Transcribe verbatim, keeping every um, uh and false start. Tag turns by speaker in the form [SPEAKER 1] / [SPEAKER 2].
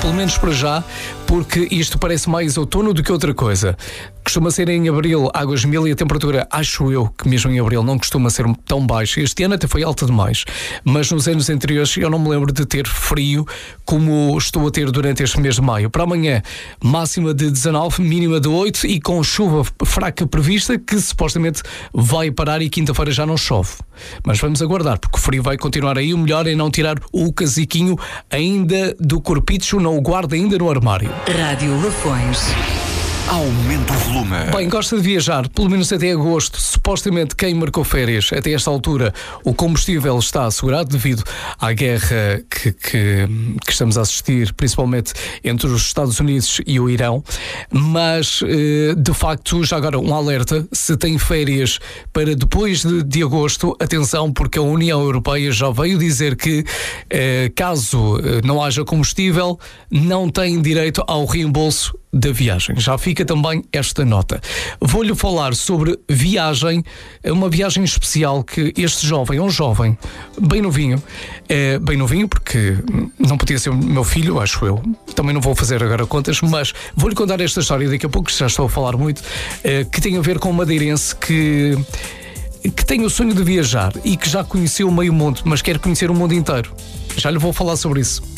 [SPEAKER 1] pelo menos para já, porque isto parece mais outono do que outra coisa. Costuma ser em abril águas mil e a temperatura, acho eu, que mesmo em abril não costuma ser tão baixa. Este ano até foi alta demais, mas nos anos anteriores eu não me lembro de ter frio como estou a ter durante este mês de maio. Para amanhã, máxima de dezanove, mínima de oito e com chuva fraca prevista que supostamente vai parar e quinta-feira já não chove. Mas vamos aguardar, porque o frio vai continuar aí. O melhor é não tirar o casaquinho ainda do corpicho, não o guarda ainda no armário.
[SPEAKER 2] Rádio Lafões.
[SPEAKER 3] Aumenta o volume.
[SPEAKER 1] Bem, gosta de viajar, pelo menos até agosto. Supostamente quem marcou férias até esta altura, o combustível está assegurado devido à guerra que, que, que estamos a assistir, principalmente entre os Estados Unidos e o Irão. Mas, de facto, já agora um alerta, se tem férias para depois de, de agosto, atenção, porque a União Europeia já veio dizer que caso não haja combustível, não tem direito ao reembolso da viagem. Já fica também esta nota. Vou-lhe falar sobre viagem, uma viagem especial que este jovem, um jovem bem novinho, é, bem novinho porque não podia ser o meu filho, acho eu, também não vou fazer agora contas, mas vou-lhe contar esta história daqui a pouco, já estou a falar muito, é, que tem a ver com um madeirense que que tem o sonho de viajar e que já conheceu meio mundo, mas quer conhecer o mundo inteiro. Já lhe vou falar sobre isso.